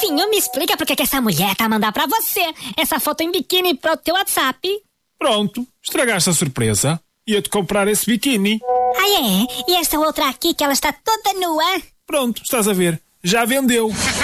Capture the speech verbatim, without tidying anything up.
Mocinho, me explica por que que essa mulher tá a mandar pra você essa foto em biquíni pro teu WhatsApp. Pronto, estragaste a surpresa. Ia-te comprar esse biquíni. Ah, é? E esta outra aqui que ela está toda nua? Pronto, estás a ver. Já vendeu.